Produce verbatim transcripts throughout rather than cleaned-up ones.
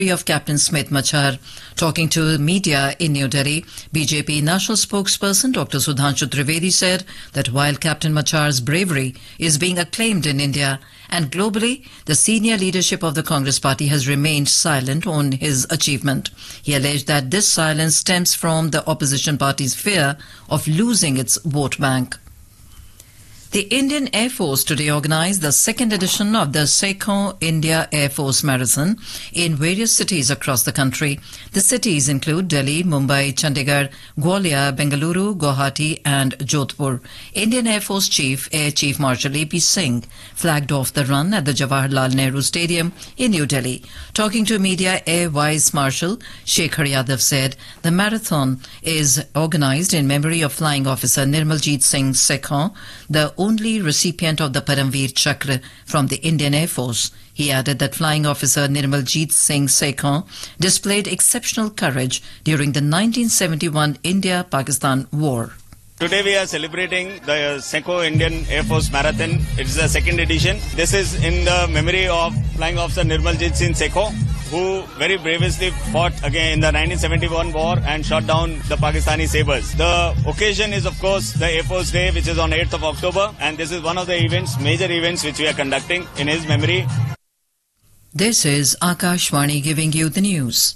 of Captain Smith Machar. Talking to media in New Delhi, B J P national spokesperson Doctor Sudhanshu Trivedi said that while Captain Machar's bravery is being acclaimed in India and globally, the senior leadership of the Congress party has remained silent on his achievement. He alleged that this silence stems from the opposition party's fear of losing its vote bank. The Indian Air Force today organized the second edition of the Sekhon India Air Force Marathon in various cities across the country. The cities include Delhi, Mumbai, Chandigarh, Gwalior, Bengaluru, Guwahati and Jodhpur. Indian Air Force Chief Air Chief Marshal A P Singh flagged off the run at the Jawaharlal Nehru Stadium in New Delhi. Talking to media, Air Vice Marshal Shekhar Yadav said the marathon is organized in memory of Flying Officer Nirmaljeet Singh Sekhon, the only recipient of the Paramveer Chakra from the Indian Air Force. He added that Flying Officer Nirmaljeet Singh Sekhon displayed exceptional courage during the nineteen seventy-one India-Pakistan War. Today we are celebrating the Sekhon Indian Air Force Marathon. It is the second edition. This is in the memory of Flying Officer Nirmaljeet Singh Sekhon, who very bravely fought again in the nineteen seventy-one war and shot down the Pakistani sabers. The occasion is, of course, the Air Force Day, which is on eighth of October, and this is one of the events, major events, which we are conducting in his memory. This is Akashvani giving you the news.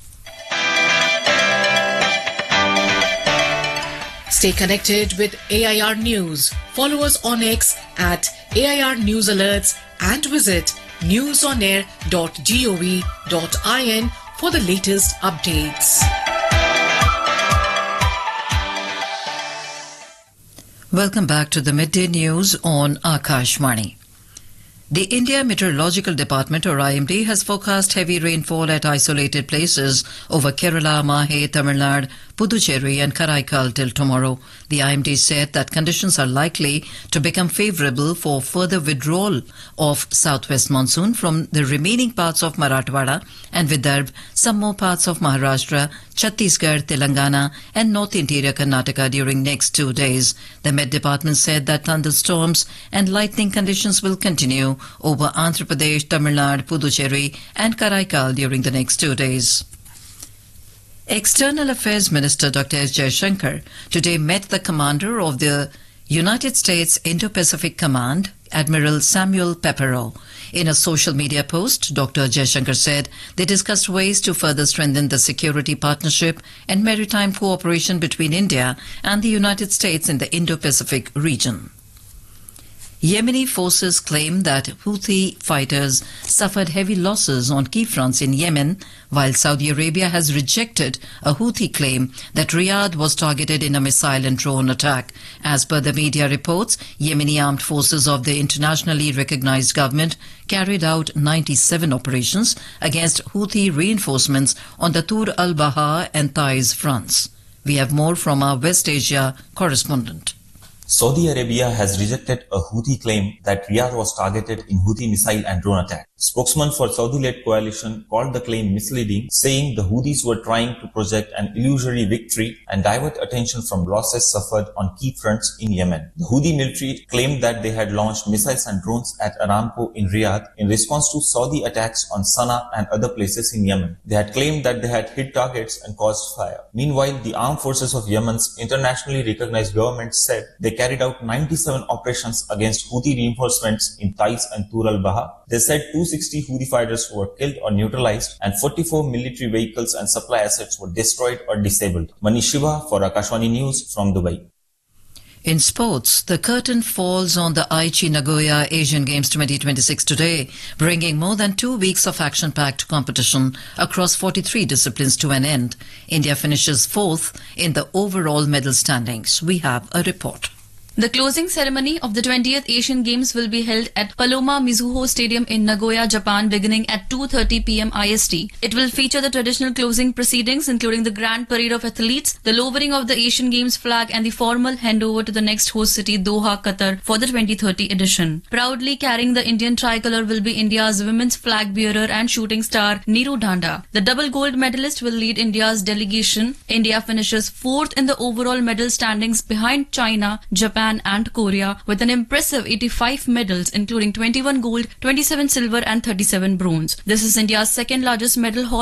Stay connected with A I R News. Follow us on X at A I R News Alerts and visit newsonair dot gov dot in for the latest updates. Welcome back to the Midday News on Akashvani. The India Meteorological Department, or I M D, has forecast heavy rainfall at isolated places over Kerala, Mahe, Tamil Nadu, Puducherry and Karaikal till tomorrow. The I M D said that conditions are likely to become favourable for further withdrawal of southwest monsoon from the remaining parts of Marathwada and Vidarbha, some more parts of Maharashtra, Chhattisgarh, Telangana and North Interior Karnataka during next two days. The Met Department said that thunderstorms and lightning conditions will continue over Andhra Pradesh, Tamil Nadu, Puducherry and Karaikal during the next two days. External Affairs Minister Doctor S. Jaishankar today met the commander of the United States Indo-Pacific Command, Admiral Samuel Pepperell. In a social media post, Doctor Jaishankar said they discussed ways to further strengthen the security partnership and maritime cooperation between India and the United States in the Indo-Pacific region. Yemeni forces claim that Houthi fighters suffered heavy losses on key fronts in Yemen, while Saudi Arabia has rejected a Houthi claim that Riyadh was targeted in a missile and drone attack. As per the media reports, Yemeni armed forces of the internationally recognized government carried out ninety-seven operations against Houthi reinforcements on the Tur al-Baha and Taiz fronts. We have more from our West Asia correspondent. Saudi Arabia has rejected a Houthi claim that Riyadh was targeted in Houthi missile and drone attack. Spokesman for Saudi-led coalition called the claim misleading, saying the Houthis were trying to project an illusory victory and divert attention from losses suffered on key fronts in Yemen. The Houthi military claimed that they had launched missiles and drones at Aramco in Riyadh in response to Saudi attacks on Sana'a and other places in Yemen. They had claimed that they had hit targets and caused fire. Meanwhile, the armed forces of Yemen's internationally recognized government said they carried out ninety-seven operations against Houthi reinforcements in Taiz and Tur al-Baha. They said two hundred sixty Houthi fighters were killed or neutralized and forty-four military vehicles and supply assets were destroyed or disabled. Manish Shiva for Akashvani News from Dubai. In sports, the curtain falls on the Aichi Nagoya Asian Games twenty twenty-six today, bringing more than two weeks of action-packed competition across forty-three disciplines to an end. India finishes fourth in the overall medal standings. We have a report. The closing ceremony of the twentieth Asian Games will be held at Paloma Mizuho Stadium in Nagoya, Japan, beginning at two thirty p m I S T. It will feature the traditional closing proceedings, including the Grand Parade of Athletes, the lowering of the Asian Games flag, and the formal handover to the next host city, Doha, Qatar, for the twenty thirty edition. Proudly carrying the Indian tricolour will be India's women's flag bearer and shooting star, Neeru Dhanda. The double gold medalist will lead India's delegation. India finishes fourth in the overall medal standings behind China, Japan, Japan and Korea with an impressive eighty-five medals, including twenty-one gold, twenty-seven silver and thirty-seven bronze. This is India's second largest medal haul